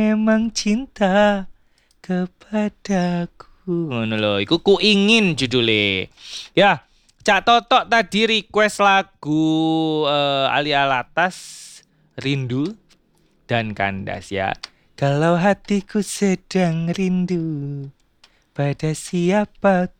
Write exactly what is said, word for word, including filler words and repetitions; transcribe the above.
memang cinta kepadaku. Ngono lho, iku ku ingin judule. Ya, Cak Totok tadi request lagu eh, Ali Alatas Rindu dan Kandas ya. Kalau hatiku sedang rindu pada siapa